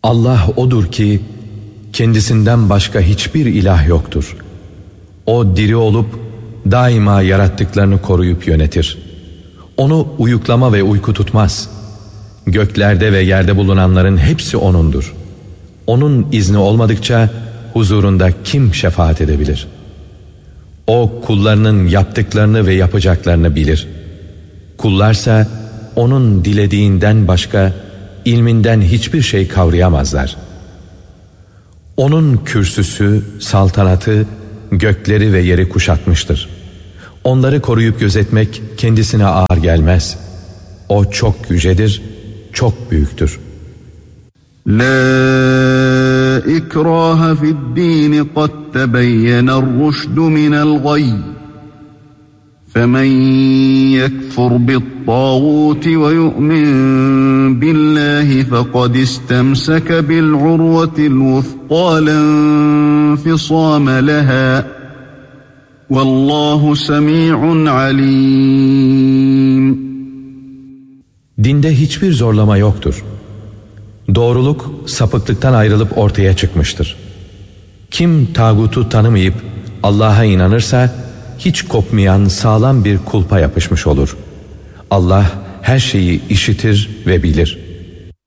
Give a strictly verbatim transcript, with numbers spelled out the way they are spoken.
Allah odur ki kendisinden başka hiçbir ilah yoktur. O diri olup daima yarattıklarını koruyup yönetir. Onu uyuklama ve uyku tutmaz. Göklerde ve yerde bulunanların hepsi O'nundur. O'nun izni olmadıkça huzurunda kim şefaat edebilir? O kullarının yaptıklarını ve yapacaklarını bilir. Kullarsa O'nun dilediğinden başka ilminden hiçbir şey kavrayamazlar. O'nun kürsüsü, saltanatı gökleri ve yeri kuşatmıştır. Onları koruyup gözetmek kendisine ağır gelmez. O çok yücedir, çok büyüktür. La ikraha fi'd-din qad tebayyena'r-ruşd minel-gayy. فَمَنْ يَكْفُرْ بِالطَّاغُوتِ وَيُؤْمِنْ بِاللَّهِ فَقَدِ اسْتَمْسَكَ بِالْعُرْوَةِ الْوُثْقَى لَا انفِصَامَ لَهَا وَاللّٰهُ سَمِيعٌ عَلِيمٌ. Dinde hiçbir zorlama yoktur. Doğruluk sapıklıktan ayrılıp ortaya çıkmıştır. Kim tağutu tanımayıp Allah'a inanırsa hiç kopmayan sağlam bir kulpa yapışmış olur. Allah her şeyi işitir ve bilir.